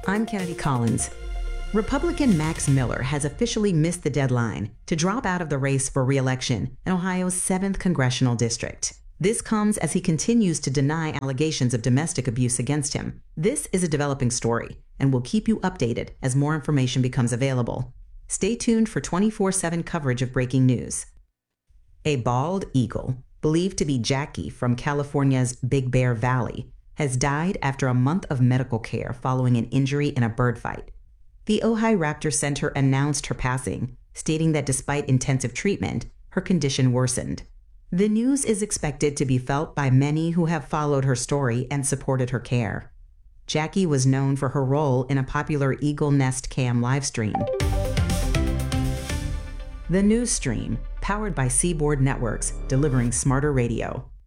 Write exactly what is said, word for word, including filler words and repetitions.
I'm Kennedy Collins. Republican Max Miller has officially missed the deadline to drop out of the race for re-election in Ohio's seventh Congressional District. This comes as he continues to deny allegations of domestic abuse against him. This is a developing story, and we'll keep you updated as more information becomes available. Stay tuned for twenty-four seven coverage of breaking news. A bald eagle, believed to be Jackie from California's Big Bear Valley, has died after a month of medical care following an injury in a bird fight. The Ojai Raptor Center announced her passing, stating that despite intensive treatment, her condition worsened. The news is expected to be felt by many who have followed her story and supported her care. Jackie was known for her role in a popular Eagle Nest Cam livestream. The News Stream, powered by Seaboard Networks, delivering smarter radio.